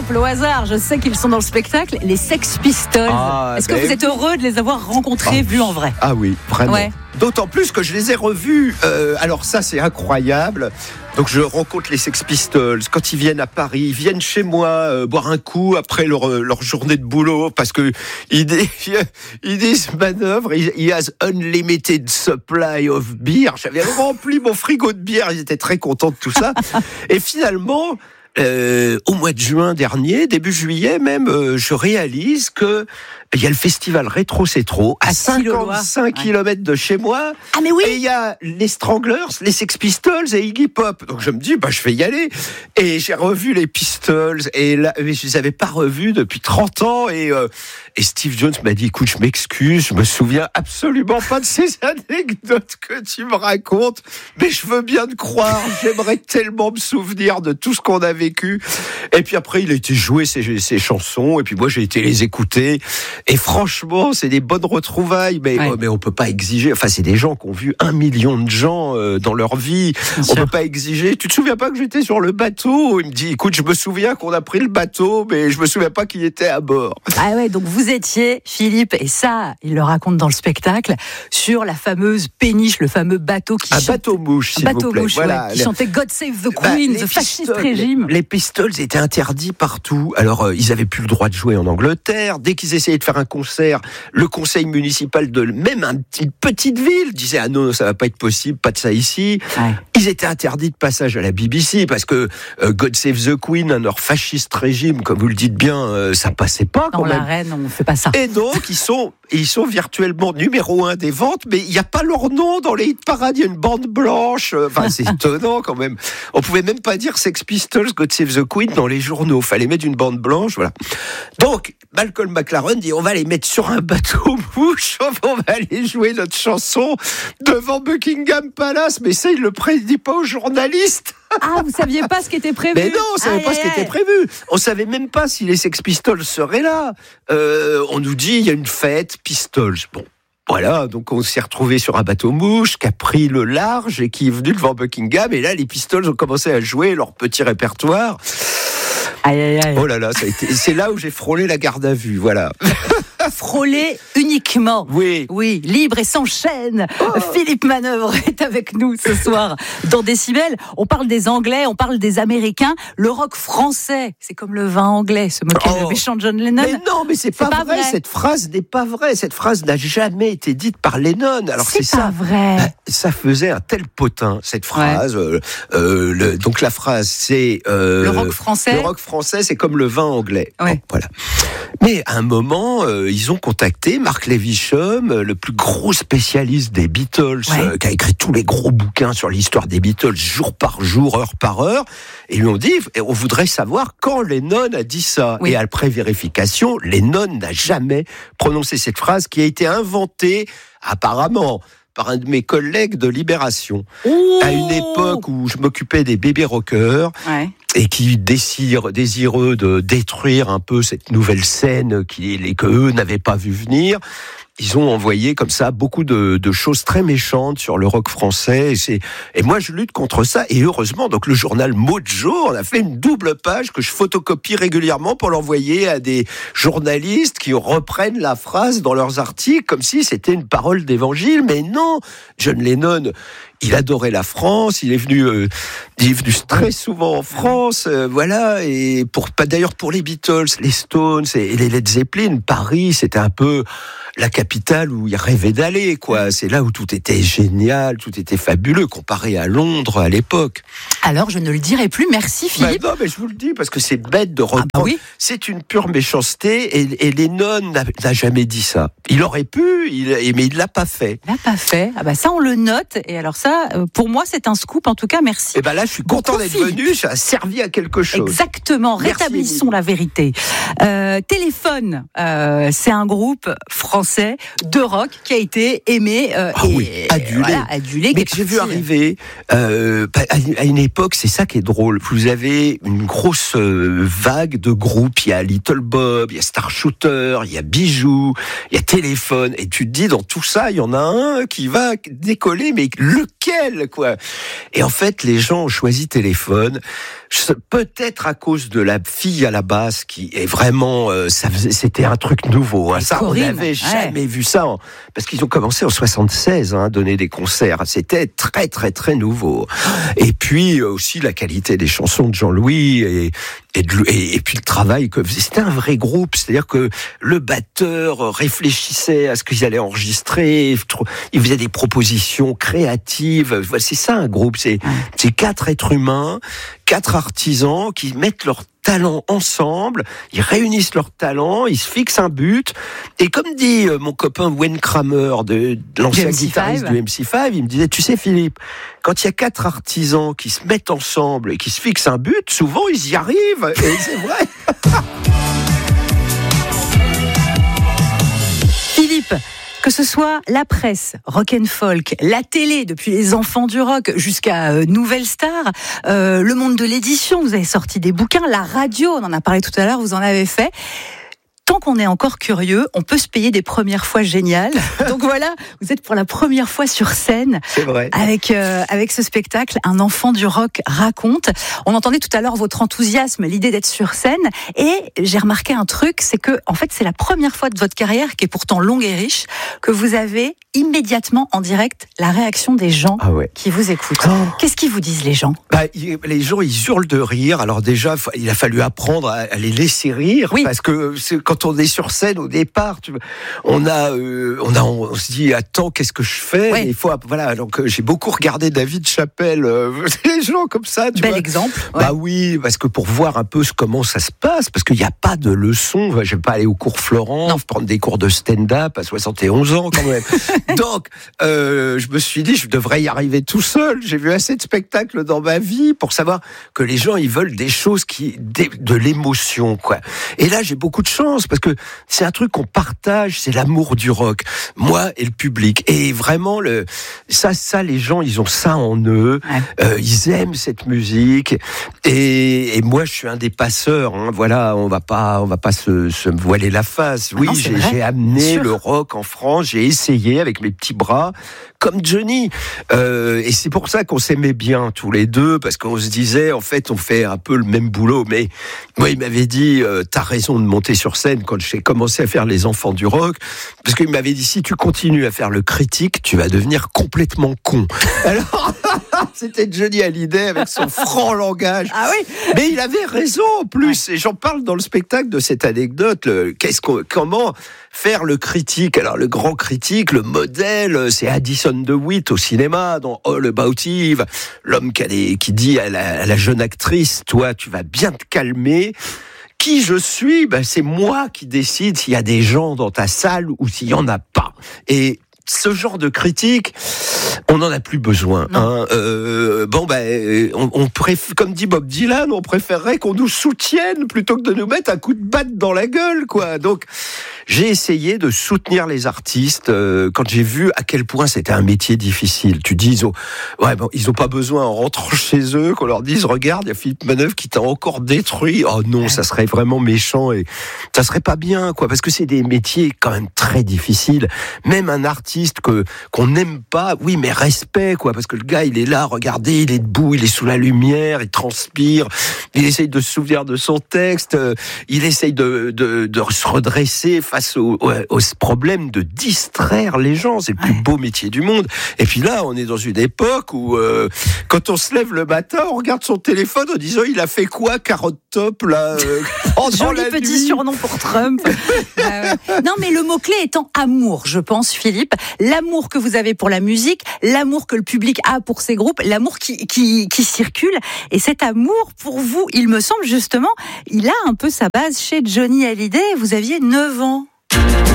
exemple, au hasard, je sais qu'ils sont dans le spectacle, les Sex Pistols. Est-ce que vous êtes heureux de les avoir rencontrés, vus en vrai ? Ah oui, vraiment. Ouais. D'autant plus que je les ai revus. Alors ça, c'est incroyable. Donc je rencontre les Sex Pistols quand ils viennent à Paris. Ils viennent chez moi boire un coup après leur journée de boulot parce que ils disent manœuvre. He has unlimited supply of beer. J'avais rempli mon frigo de bière. Ils étaient très contents de tout ça. Et finalement, au mois de juin dernier, début juillet même, je réalise que il y a le festival Rétro C'est Trop à 55 km de chez moi. Ah mais oui. Et il y a les Stranglers, les Sex Pistols et Iggy Pop. Donc je me dis, je vais y aller. Et j'ai revu les Pistols et là, je les avais pas revus depuis 30 ans. Et Steve Jones m'a dit, écoute, je m'excuse, je me souviens absolument pas de ces anecdotes que tu me racontes, mais je veux bien te croire. J'aimerais tellement me souvenir de tout ce qu'on a vécu. Et puis après, il a été joué ses chansons. Et puis moi, j'ai été les écouter. Et franchement, c'est des bonnes retrouvailles, mais on peut pas exiger. Enfin, c'est des gens qui ont vu 1 million de gens dans leur vie. On peut pas exiger. Tu te souviens pas que j'étais sur le bateau ? Il me dit, écoute, je me souviens qu'on a pris le bateau, mais je me souviens pas qui était à bord. Ah ouais, donc vous étiez, Philippe, et ça, il le raconte dans le spectacle, sur la fameuse péniche, le fameux bateau qui bateau-mouche, s'il vous plaît. Voilà, qui chantait God Save the Queen, the fascist régime. Les Pistols étaient interdits partout. Alors, ils avaient plus le droit de jouer en Angleterre. Dès qu'ils essayaient de faire un concert, le conseil municipal de même une petite ville disait ah non, ça va pas être possible, pas de ça ici. Ouais. Ils étaient interdits de passage à la BBC parce que God Save the Queen, leur fasciste régime, comme vous le dites bien, ça passait pas. Dans la reine, on fait pas ça. Et donc ils sont virtuellement numéro 1 des ventes, mais il n'y a pas leur nom dans les hit parades. Il y a une bande blanche. Enfin, c'est étonnant quand même. On pouvait même pas dire Sex Pistols, God Save the Queen dans les journaux. Fallait mettre une bande blanche, voilà. Donc Malcolm McLaren dit on va les mettre sur un bateau mouche, on va aller jouer notre chanson devant Buckingham Palace, mais ça il le prédit pas aux journalistes. Ah, vous saviez pas ce qui était prévu ? Mais non, on savait pas ce qui était prévu. On savait même pas si les Sex Pistols seraient là. On nous dit il y a une fête Pistols. Bon. Voilà, donc on s'est retrouvés sur un bateau mouche qui a pris le large et qui est venu devant Buckingham. Et là, les Pistols ont commencé à jouer leur petit répertoire. Aïe, aïe, aïe. Oh là là, c'est là où j'ai frôlé la garde à vue, voilà. Frôler uniquement. Oui, libre et sans chaîne. Philippe Manœuvre est avec nous ce soir dans Décibel. On parle des Anglais, on parle des Américains. Le rock français, c'est comme le vin anglais, se moquer de méchant John Lennon. Mais non, mais c'est pas vrai. Cette phrase n'est pas vraie. Cette phrase n'a jamais été dite par Lennon. Alors c'est pas ça. Vrai. Ça faisait un tel potin, cette phrase. Ouais. Donc la phrase, c'est le rock français. Le rock français, c'est comme le vin anglais. Ouais. Bon, voilà. Mais à un moment, ils ont contacté Mark Levisham, le plus gros spécialiste des Beatles, qui a écrit tous les gros bouquins sur l'histoire des Beatles, jour par jour, heure par heure. Et ils lui ont dit, on voudrait savoir quand Lennon a dit ça. Oui. Et après vérification, Lennon n'a jamais prononcé cette phrase qui a été inventée, apparemment, par un de mes collègues de Libération. Ouh. À une époque où je m'occupais des bébés rockers. Ouais. Et qui désireux de détruire un peu cette nouvelle scène que eux n'avaient pas vu venir. Ils ont envoyé comme ça beaucoup de choses très méchantes sur le rock français. Et moi, je lutte contre ça. Et heureusement, donc le journal Mojo, on a fait une double page que je photocopie régulièrement pour l'envoyer à des journalistes qui reprennent la phrase dans leurs articles comme si c'était une parole d'évangile. Mais non, John Lennon, il adorait la France. Il est venu très souvent en France, voilà. Et d'ailleurs pour les Beatles, les Stones et les Led Zeppelin, Paris, c'était un peu la capitale où il rêvait d'aller, quoi. C'est là où tout était génial, tout était fabuleux, comparé à Londres à l'époque. Alors, je ne le dirai plus, merci Philippe. Non, mais je vous le dis, parce que c'est bête de reprendre. Ah bah oui. C'est une pure méchanceté, et Lennon n'a jamais dit ça. Il aurait pu, mais il l'a pas fait. Il l'a pas fait. Ah bah ça, on le note, et alors ça, pour moi, c'est un scoop, en tout cas, merci. Et ben là, je suis content d'être venu, ça a servi à quelque chose. Exactement, merci. Rétablissons la vérité. Téléphone, c'est un groupe français de rock qui a été aimé et adulé. Voilà, adulé. Mais que j'ai vu arriver à une époque, c'est ça qui est drôle. Vous avez une grosse vague de groupes. Il y a Little Bob, il y a Star Shooter, il y a Bijou, il y a Téléphone. Et tu te dis, dans tout ça, il y en a un qui va décoller, mais lequel, quoi? Et en fait, les gens ont choisi Téléphone Peut-être à cause de la fille à la basse qui est vraiment, c'était un truc nouveau. Hein. Ça, Corinne, on n'avait jamais vu ça, parce qu'ils ont commencé en 76 à donner des concerts. C'était très très très nouveau. Et puis aussi la qualité des chansons de Jean-Louis et puis le travail que c'était un vrai groupe, c'est-à-dire que le batteur réfléchissait à ce qu'ils allaient enregistrer, il faisait des propositions créatives. C'est ça un groupe, c'est 4 êtres humains, 4 artisans qui mettent leur talents ensemble, ils réunissent leurs talents, ils se fixent un but, et comme dit mon copain Wayne Kramer, de l'ancien guitariste du MC5, il me disait, tu sais Philippe, quand il y a 4 artisans qui se mettent ensemble et qui se fixent un but, souvent ils y arrivent, et c'est vrai. Philippe, que ce soit la presse, rock and folk, la télé, depuis les enfants du rock jusqu'à Nouvelle Star, le monde de l'édition, vous avez sorti des bouquins, la radio, on en a parlé tout à l'heure, vous en avez fait. Tant qu'on est encore curieux, on peut se payer des premières fois géniales. Donc voilà, vous êtes pour la première fois sur scène. C'est vrai. Avec ce spectacle, Un enfant du rock raconte. On entendait tout à l'heure votre enthousiasme, l'idée d'être sur scène. Et j'ai remarqué un truc, c'est que, en fait, c'est la première fois de votre carrière, qui est pourtant longue et riche, que vous avez immédiatement en direct la réaction des gens qui vous écoutent. Qu'est-ce qu'ils vous disent, les gens ? Les gens, ils hurlent de rire. Alors déjà, il a fallu apprendre à les laisser rire, parce que quand on est sur scène au départ, on se dit attends, qu'est-ce que je fais ? Il faut donc j'ai beaucoup regardé David Chappelle, les gens comme ça. Bel exemple. Oui, parce que pour voir un peu comment ça se passe, parce qu'il n'y a pas de leçon. Je vais pas aller au cours Florent, prendre des cours de stand-up à 71 ans quand même. Donc, je me suis dit, je devrais y arriver tout seul. J'ai vu assez de spectacles dans ma vie pour savoir que les gens, ils veulent des choses de l'émotion, quoi. Et là, j'ai beaucoup de chance parce que c'est un truc qu'on partage, c'est l'amour du rock. Moi et le public. Et vraiment, ça, les gens, ils ont ça en eux. Ils aiment cette musique. Et moi, je suis un des passeurs. Hein. Voilà, on va pas se voiler la face. Oui, j'ai amené le rock en France. J'ai essayé avec mes petits bras, comme Johnny. Et c'est pour ça qu'on s'aimait bien tous les deux, parce qu'on se disait, en fait, on fait un peu le même boulot. Mais moi, il m'avait dit, t'as raison de monter sur scène quand j'ai commencé à faire les enfants du rock, parce qu'il m'avait dit, si tu continues à faire le critique, tu vas devenir complètement con. Alors, c'était Johnny Hallyday avec son franc langage. Ah oui. Mais il avait raison en plus. Et j'en parle dans le spectacle de cette anecdote. Comment faire le critique? Alors, le grand critique, le modèle, c'est Addison DeWitt au cinéma, dans All About Eve. L'homme qui dit à la jeune actrice, toi, tu vas bien te calmer. Qui je suis? C'est moi qui décide s'il y a des gens dans ta salle ou s'il y en a pas. Et ce genre de critique, on n'en a plus besoin. On préfère, comme dit Bob Dylan, on préférerait qu'on nous soutienne plutôt que de nous mettre un coup de batte dans la gueule, quoi. Donc, j'ai essayé de soutenir les artistes quand j'ai vu à quel point c'était un métier difficile. Tu dis, ils ont pas besoin en rentrant chez eux qu'on leur dise, regarde, il y a Philippe Manœuvre qui t'a encore détruit. Oh non, ça serait vraiment méchant et ça serait pas bien, quoi, parce que c'est des métiers quand même très difficiles. Même un artiste qu'on n'aime pas, oui, mais respect, quoi, parce que le gars, il est là, regardez, il est debout, il est sous la lumière, il transpire, il essaye de se souvenir de son texte, il essaye de se redresser face au problème de distraire les gens. C'est le plus beau métier du monde. Et puis là, on est dans une époque où quand on se lève le matin, on regarde son téléphone en disant, il a fait quoi, Carotte Top, là, joli petit surnom pour Trump. Non, mais le mot-clé étant amour, je pense, Philippe. L'amour que vous avez pour la musique, l'amour que le public a pour ces groupes, l'amour qui circule. Et cet amour, pour vous, il me semble justement, il a un peu sa base chez Johnny Hallyday. Vous aviez 9 ans.